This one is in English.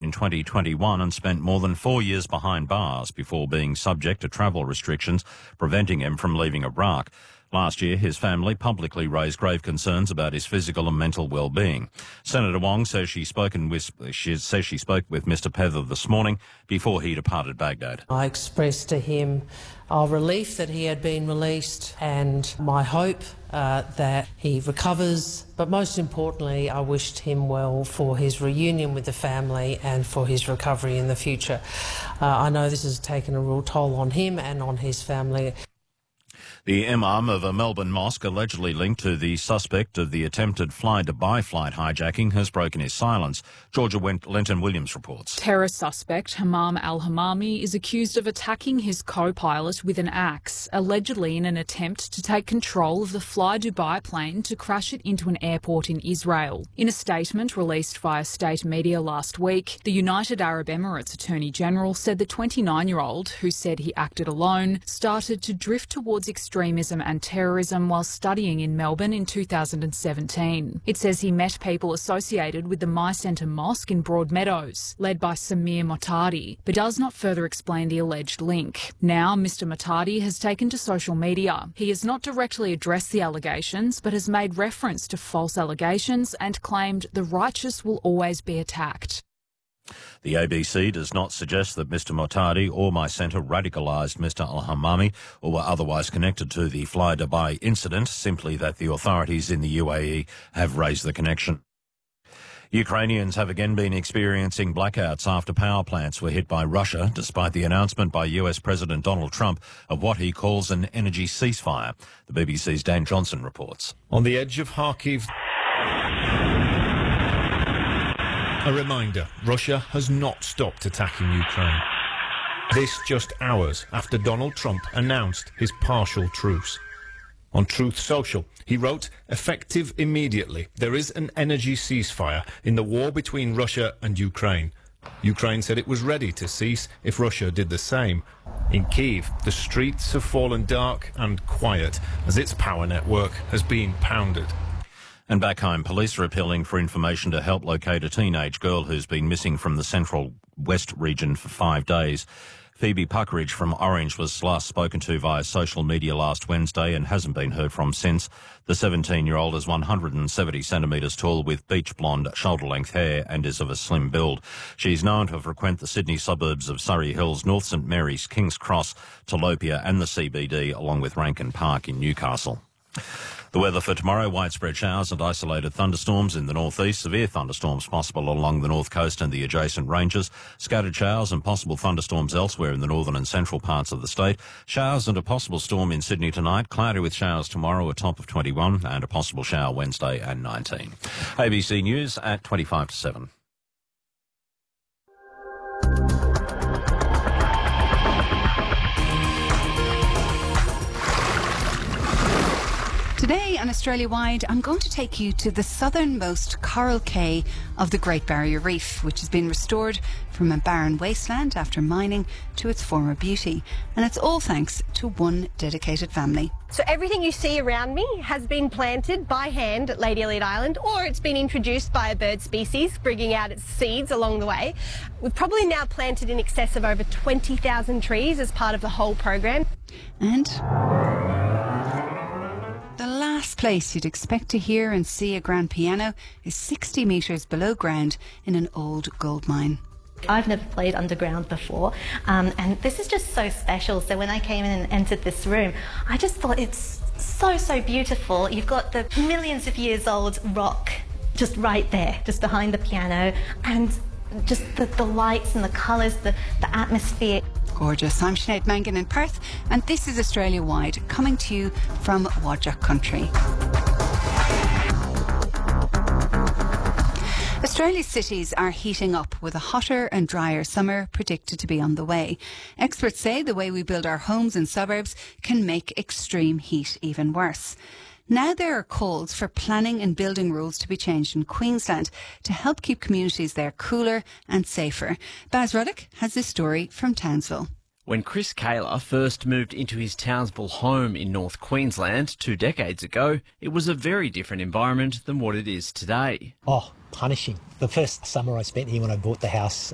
in 2021 and spent more than 4 years behind bars before being subject to travel restrictions, preventing him from leaving Iraq. Last year, his family publicly raised grave concerns about his physical and mental well-being. Senator Wong says she spoke with Mr. Pether this morning before he departed Baghdad. I expressed to him our relief that he had been released and my hope that he recovers. But most importantly, I wished him well for his reunion with the family and for his recovery in the future. I know this has taken a real toll on him and on his family. The imam of a Melbourne mosque allegedly linked to the suspect of the attempted Fly-Dubai flight hijacking has broken his silence. Georgia Lenton-Williams reports. Terror suspect Hammam al-Hammami is accused of attacking his co-pilot with an axe, allegedly in an attempt to take control of the Fly-Dubai plane to crash it into an airport in Israel. In a statement released via state media last week, the United Arab Emirates Attorney General said the 29-year-old, who said he acted alone, started to drift towards extremism and terrorism while studying in Melbourne in 2017. It says he met people associated with the My Centre Mosque in Broadmeadows, led by Samir Motadi, but does not further explain the alleged link. Now, Mr Motadi has taken to social media. He has not directly addressed the allegations, but has made reference to false allegations and claimed the righteous will always be attacked. The ABC does not suggest that Mr Motadi or My Centre radicalised Mr al-Hammami or were otherwise connected to the Fly-Dubai incident, simply that the authorities in the UAE have raised the connection. Ukrainians have again been experiencing blackouts after power plants were hit by Russia, despite the announcement by US President Donald Trump of what he calls an energy ceasefire. The BBC's Dan Johnson reports. On the edge of Kharkiv, a reminder, Russia has not stopped attacking Ukraine. This just hours after Donald Trump announced his partial truce. On Truth Social, he wrote, "Effective immediately, there is an energy ceasefire in the war between Russia and Ukraine." Ukraine said it was ready to cease if Russia did the same. In Kyiv, the streets have fallen dark and quiet as its power network has been pounded. And back home, police are appealing for information to help locate a teenage girl who's been missing from the Central West region for 5 days. Phoebe Puckeridge from Orange was last spoken to via social media last Wednesday and hasn't been heard from since. The 17-year-old is 170 centimetres tall with beach blonde, shoulder-length hair and is of a slim build. She's known to frequent the Sydney suburbs of Surrey Hills, North St Mary's, King's Cross, Tilapia and the CBD, along with Rankin Park in Newcastle. The weather for tomorrow, widespread showers and isolated thunderstorms in the northeast, severe thunderstorms possible along the north coast and the adjacent ranges, scattered showers and possible thunderstorms elsewhere in the northern and central parts of the state, showers and a possible storm in Sydney tonight, cloudy with showers tomorrow, a top of 21 and a possible shower Wednesday and 19. ABC News at 25 to 7. Today on Australia-wide, I'm going to take you to the southernmost coral cay of the Great Barrier Reef, which has been restored from a barren wasteland after mining to its former beauty. And it's all thanks to one dedicated family. So everything you see around me has been planted by hand at Lady Elliot Island, or it's been introduced by a bird species, bringing out its seeds along the way. We've probably now planted in excess of over 20,000 trees as part of the whole program. And the last place you'd expect to hear and see a grand piano is 60 metres below ground in an old gold mine. I've never played underground before, and this is just so special. So when I came in and entered this room, I just thought it's so beautiful. You've got the millions of years old rock just right there, just behind the piano, and just the lights and the colours, the atmosphere. Gorgeous. I'm Sinead Mangan in Perth, and this is Australia-wide, coming to you from Whadjuk country. Australia's cities are heating up with a hotter and drier summer predicted to be on the way. Experts say the way we build our homes in suburbs can make extreme heat even worse. Now there are calls for planning and building rules to be changed in Queensland to help keep communities there cooler and safer. Baz Ruddock has this story from Townsville. When Chris Kaler first moved into his Townsville home in North Queensland 2 decades ago, it was a very different environment than what it is today. Oh, punishing. The first summer I spent here when I bought the house,